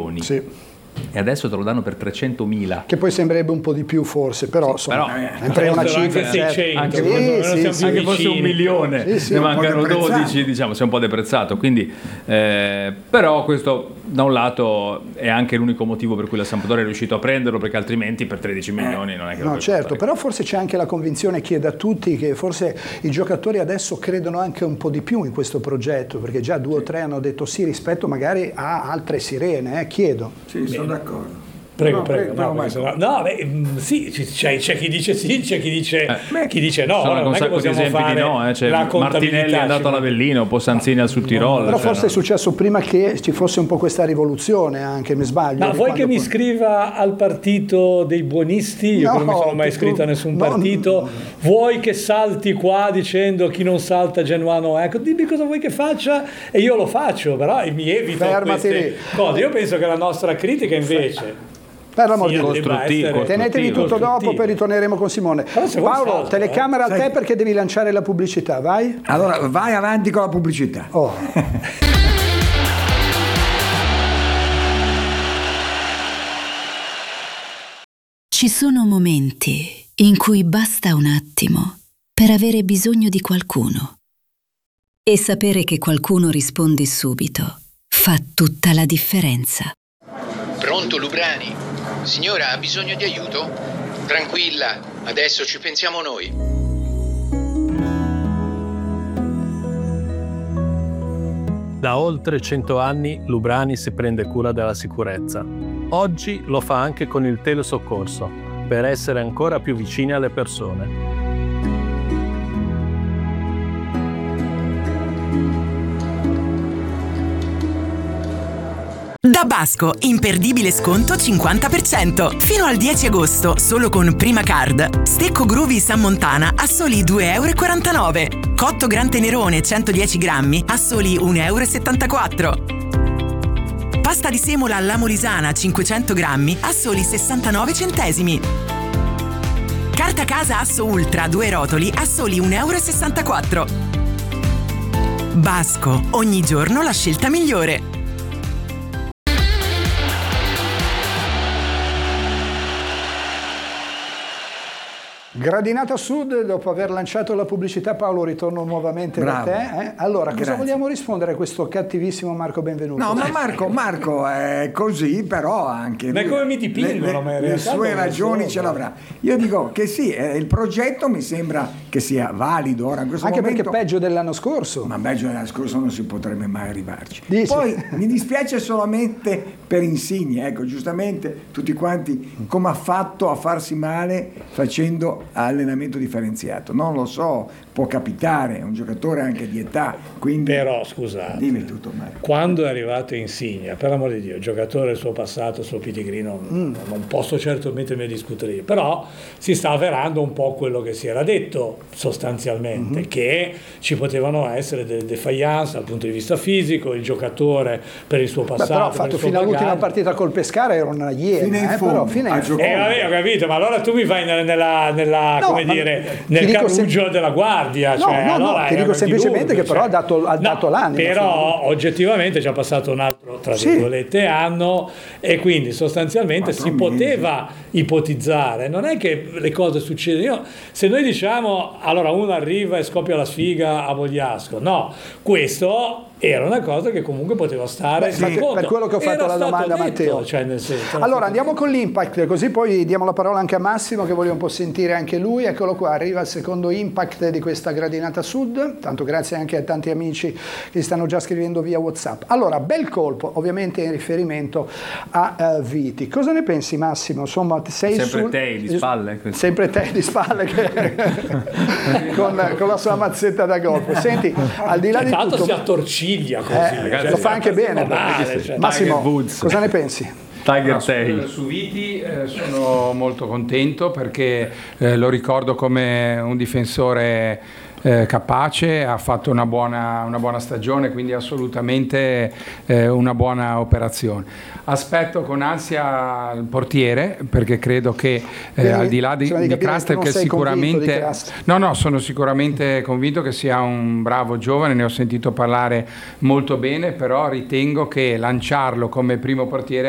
milioni. Sì. E adesso te lo danno per 300.000. Che poi sembrerebbe un po' di più forse, però insomma, sempre una cifra. Anche 600, anche fosse 1 milione, sì, ne mancano 12, diciamo, si è un po' deprezzato. Quindi, però questo da un lato è anche l'unico motivo per cui la Sampdoria è riuscito a prenderlo, perché altrimenti per 13 milioni non è che lo puoi certo, portare. però forse c'è anche la convinzione che da tutti che forse i giocatori adesso credono anche un po' di più in questo progetto, perché già 2 o 3 hanno detto sì rispetto magari a altre sirene, chiedo. Sì, sono d'accordo. Prego. Sì, c'è chi dice sì, c'è chi dice no. Sono un sacco di esempi di no. Martinelli è andato all'Avellino, poi Sanzini al Sud Tirol. Però forse è successo prima che ci fosse un po' questa rivoluzione, anche mi sbaglio. Ma vuoi che mi iscriva al partito dei buonisti? Io non mi sono mai iscritto a nessun partito. Vuoi che salti qua dicendo chi non salta Genuano? Ecco, dimmi cosa vuoi che faccia e io lo faccio, però mi evito queste cose. Io penso che la nostra critica invece... Per l'amor di Dio, tenetevi tutto dopo, poi ritorneremo con Simone. Paolo, telecamera a te perché devi lanciare la pubblicità, vai? Allora, vai avanti con la pubblicità. Ci sono momenti in cui basta un attimo per avere bisogno di qualcuno. E sapere che qualcuno risponde subito fa tutta la differenza. Pronto, Lubrani? Signora, ha bisogno di aiuto? Tranquilla, adesso ci pensiamo noi. Da oltre 100 anni Lubrani si prende cura della sicurezza. Oggi lo fa anche con il telesoccorso, per essere ancora più vicini alle persone. Da Basco, imperdibile sconto 50%. Fino al 10 agosto, solo con Prima Card. Stecco Groovy San Montana a soli 2,49 €. Cotto Gran Tenerone 110 grammi a soli 1,74 €. Pasta di semola alla Molisana 500 grammi a soli 69 centesimi. Carta casa Asso Ultra 2 rotoli a soli 1,64 €. Basco, ogni giorno la scelta migliore. Gradinata Sud, dopo aver lanciato la pubblicità, Paolo, ritorno nuovamente da te. Allora, cosa vogliamo rispondere a questo cattivissimo Marco Benvenuto? No, ma Marco è così, però anche ma come mi dipingono, le sue ragioni ce l'avrà. Io dico che sì, il progetto mi sembra che sia valido ora in questo anche momento. Perché peggio dell'anno scorso. Ma peggio dell'anno scorso non si potrebbe mai arrivarci. Dici? Poi mi dispiace solamente per Insigne, ecco, giustamente tutti quanti come ha fatto a farsi male facendo allenamento differenziato, non lo so, può capitare, è un giocatore anche di età, quindi... Però scusate, dimmi tutto, Marco. Quando è arrivato Insigne, per l'amore di Dio, il giocatore, il suo passato, il suo pitigrino, non posso certo mettermi a discutere io, però si sta avverando un po' quello che si era detto sostanzialmente, che ci potevano essere delle defiance dal punto di vista fisico, il giocatore per il suo passato. Però ha fatto fino all'ultima partita col Pescara, era una iena, fino in fondo, fino in fondo. Vabbè, ho capito, ma allora tu mi vai nel carruggio della guardia. No, ti dico semplicemente che però ha dato l'animo. Però oggettivamente è già passato un altro, tra virgolette, anno, e quindi sostanzialmente si poteva ipotizzare. Non è che le cose succedono. Se noi diciamo, allora uno arriva e scoppia la sfiga a Vogliasco, no, questo... era una cosa che comunque poteva stare per quello che ho fatto la domanda a Matteo. Allora andiamo con l'Impact, così poi diamo la parola anche a Massimo che voglio un po' sentire anche lui. Eccolo qua, arriva il secondo Impact di questa Gradinata Sud, tanto grazie anche a tanti amici che stanno già scrivendo via WhatsApp. Allora, bel colpo, ovviamente in riferimento a Viti. Cosa ne pensi, Massimo? Insomma, sei sempre te di spalle. Sempre te di spalle con la sua mazzetta da golf. Senti, al di là di tutto, si attorciglia così, lo fa anche bene. Massimo, cosa ne pensi? Tiger su Viti sono molto contento perché lo ricordo come un difensore capace, ha fatto una buona stagione, quindi assolutamente una buona operazione. Aspetto con ansia il portiere perché credo che al di là di Kraster, che sicuramente sono sicuramente convinto che sia un bravo giovane, ne ho sentito parlare molto bene, però ritengo che lanciarlo come primo portiere